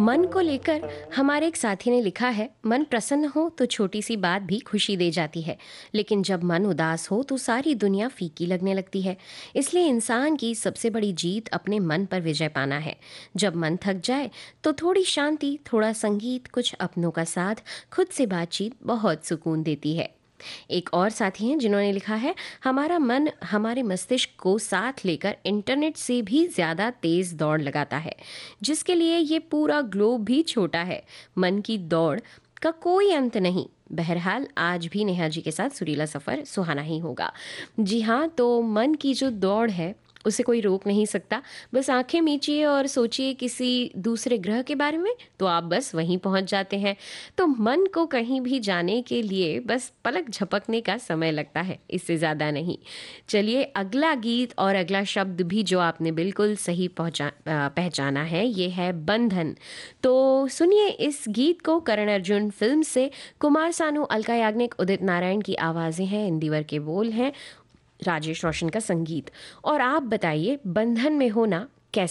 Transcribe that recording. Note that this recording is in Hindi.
मन को लेकर हमारे एक साथी ने लिखा है, मन प्रसन्न हो तो छोटी सी बात भी खुशी दे जाती है, लेकिन जब मन उदास हो तो सारी दुनिया फीकी लगने लगती है। इसलिए इंसान की सबसे बड़ी जीत अपने मन पर विजय पाना है। जब मन थक जाए तो थोड़ी शांति, थोड़ा संगीत, कुछ अपनों का साथ, खुद से बातचीत बहुत सुकून देती है। एक और साथी हैं जिन्होंने लिखा है, हमारा मन हमारे मस्तिष्क को साथ लेकर इंटरनेट से भी ज़्यादा तेज़ दौड़ लगाता है, जिसके लिए ये पूरा ग्लोब भी छोटा है। मन की दौड़ का कोई अंत नहीं। बहरहाल आज भी नेहा जी के साथ सुरीला सफ़र सुहाना ही होगा। जी हाँ, तो मन की जो दौड़ है उसे कोई रोक नहीं सकता। बस आंखें मीचिए और सोचिए किसी दूसरे ग्रह के बारे में, तो आप बस वहीं पहुंच जाते हैं। तो मन को कहीं भी जाने के लिए बस पलक झपकने का समय लगता है, इससे ज़्यादा नहीं। चलिए, अगला गीत और अगला शब्द भी जो आपने बिल्कुल सही पहचाना है, ये है बंधन। तो सुनिए इस गीत को। करण अर्जुन फिल्म से कुमार सानू, अलका याग्निक, उदित नारायण की आवाज़ें हैं, इंदिवर के बोल हैं, राजेश रोशन का संगीत। और आप बताइए, बंधन में होना